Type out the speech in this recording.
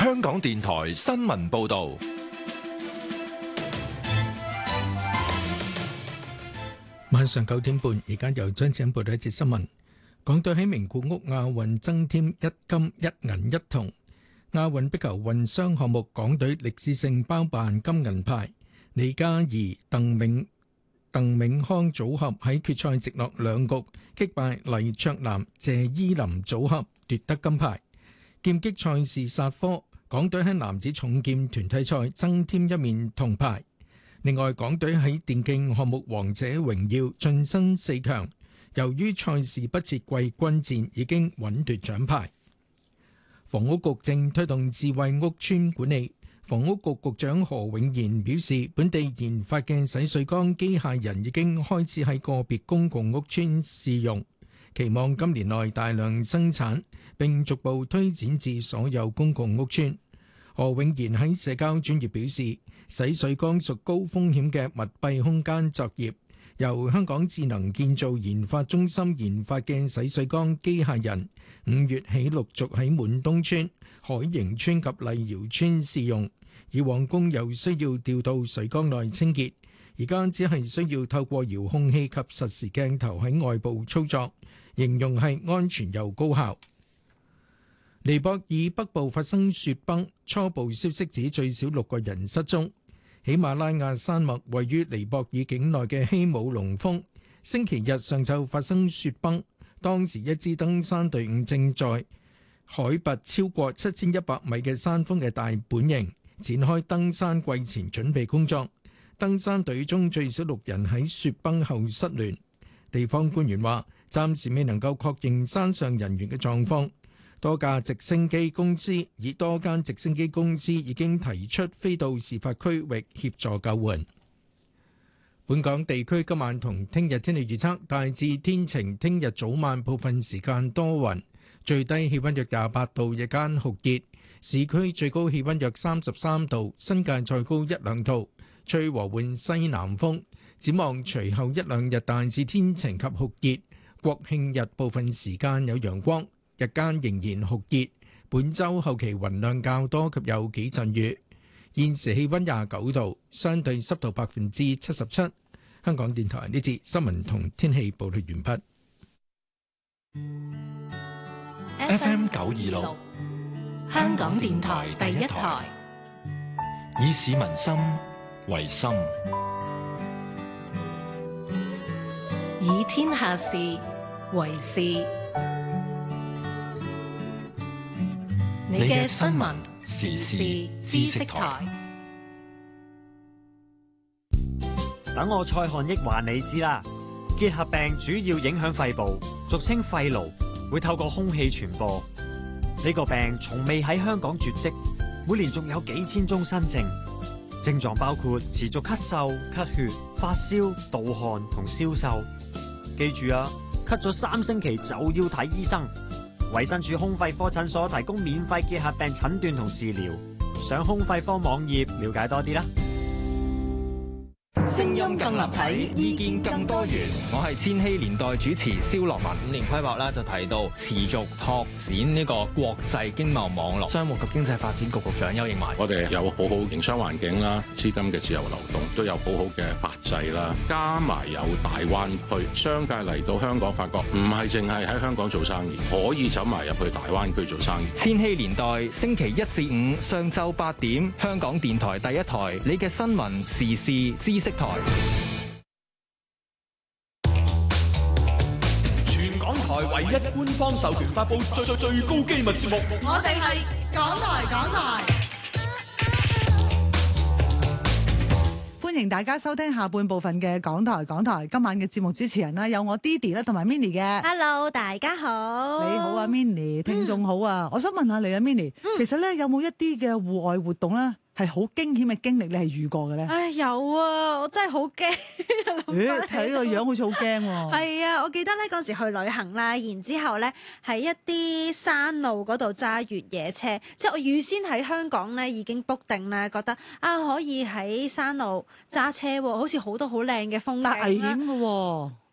香港電台新聞報道。 晚上9點半，而家由張子欣報道一節新聞。港隊喺名古屋亞運增添1金1銀1銅。亞運壁球混雙項目，港隊歷史性包辦金銀牌。李嘉怡、鄧銘康組合喺決賽直落兩局擊敗黎卓男、謝依林組合奪得金牌。劍擊賽事煞科，港隊喺男子重劍團體賽增添1面銅牌。另外，港隊喺電競項目王者榮耀晉身4強，由於賽事不設季軍戰，已經穩奪獎牌。房屋局正推動智慧屋邨管理。房屋局局長何永賢表示，本地研發嘅洗水缸機械人已經開始喺個別公共屋邨試用，期望今年內大量生產，並逐步推展至所有公共屋邨。何永賢喺社交專頁表示，洗水缸屬高風險嘅密閉空間作業，由香港智能建造研發中心研發嘅洗水缸機械人5月起陸續喺滿東邨、海盈邨及麗瑤邨試用。以往工友需要調到水缸內清潔，而家只係需要透過遙控器及實時鏡頭喺外部操作，形容係安全又高效。尼泊爾北部發生雪崩，初步消息指最少6個人失蹤。喜馬拉雅山脈位於尼泊爾境內嘅希姆龍峰，星期日上晝發生雪崩，當時一支登山隊伍正在海拔超過7100米嘅山峰嘅大本營展開登山季前準備工作，登山隊中最少6人喺雪崩後失聯。地方官員話，暫時未能夠確認山上人員嘅狀況。多間直升機公司已經提出飛到事發區域協助救援。本港地區今晚同聽日天氣預測大致天晴，聽日早晚部分時間多雲，最低氣溫約28度，日間酷熱。市區最高氣溫約33度，新界再高1-2度，吹和緩西南風。展望隨後1-2日大致天晴及酷熱，國慶日部分時間有陽光，日間仍然酷熱。本週後期雲量較多及有幾陣雨。現時氣溫29度，相對濕度77%。香港電台呢節新聞同天氣報道完畢。FM 926。 香港電台第一台， 以市民心為心， 以天下事為事。你嘅新聞時事知識台， 等我蔡漢益話你知啦。結核病主要影響肺部，俗稱肺癆，會透過空氣傳播。呢個病從未喺香港絕跡，每年仲有幾千宗新症，症狀包括持續咳嗽、咳血、發燒、盜汗同消瘦。記住啊，咳咗3星期就要睇醫生。衛生署胸肺科診所提供免費結核病診斷同治療，上胸肺科網頁了解多啲啦。 聲音更立體，意見更多元。我係千禧年代主持蕭樂文。5年規劃啦，就提到持續拓展呢個國際經貿網絡。商務及經濟發展局局長邱應華， 我哋有好好營商環境啦，資金嘅自由流動都有好好嘅法制啦，加埋有大灣區，商界嚟到香港發覺唔係淨係喺香港做生意，可以走埋入去大灣區做生意。 千禧年代星期1至5上晝8點，香港電台第一台，你嘅新聞時事知識台。 全港台唯一官方授權發布最高機密節目， 我哋係港台。歡迎大家收聽下半部分嘅港台。今晚嘅節目主持人啦，有我 Didi 啦，同埋 Minnie 嘅。 Hello， 大家好。 你好啊 Minnie， 聽眾好啊。我想問下你啊 Minnie， 其實咧有冇一啲嘅戶外活動咧係好驚險嘅經歷，你係遇過嘅咧？ 有啊，我真係好驚。 睇個樣好似好驚喎。 係啊，我記得咧嗰時去旅行啦，然之後咧喺一啲山路嗰度揸越野車，即係我預先喺香港咧已經 book 定啦，覺得可以喺山路揸車喎，好似好多好靚嘅風景啦。 但危險嘅喎。